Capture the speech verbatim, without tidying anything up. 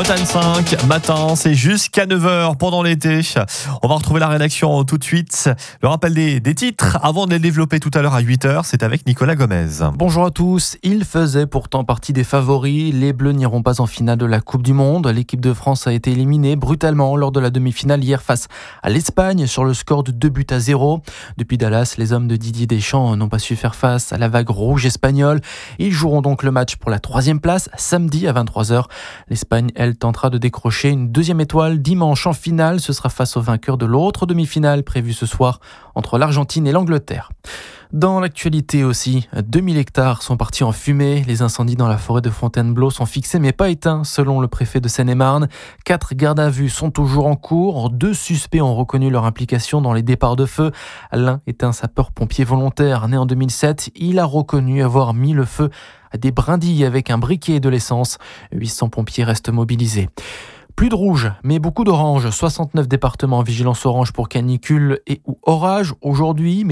Bretagne cinq, matin, c'est jusqu'à neuf heures pendant l'été. On va retrouver la rédaction tout de suite. Le rappel des, des titres, avant de les développer tout à l'heure à huit heures, c'est avec Nicolas Gomez. Bonjour à tous. Ils faisaient pourtant partie des favoris. Les Bleus n'iront pas en finale de la Coupe du Monde. L'équipe de France a été éliminée brutalement lors de la demi-finale hier face à l'Espagne sur le score de deux buts à zéro. Depuis Dallas, les hommes de Didier Deschamps n'ont pas su faire face à la vague rouge espagnole. Ils joueront donc le match pour la troisième place samedi à vingt-trois heures. L'Espagne, elle, tentera de décrocher une deuxième étoile dimanche en finale. Ce sera face au vainqueur de l'autre demi-finale prévue ce soir entre l'Argentine et l'Angleterre. Dans l'actualité aussi, deux mille hectares sont partis en fumée. Les incendies dans la forêt de Fontainebleau sont fixés mais pas éteints selon le préfet de Seine-et-Marne. Quatre gardes à vue sont toujours en cours. Deux suspects ont reconnu leur implication dans les départs de feu. L'un est un sapeur-pompier volontaire né en deux mille sept. Il a reconnu avoir mis le feu à des brindilles avec un briquet et de l'essence. huit cents pompiers restent mobilisés. Plus de rouge, mais beaucoup d'orange. soixante-neuf départements en vigilance orange pour canicule et ou orage aujourd'hui.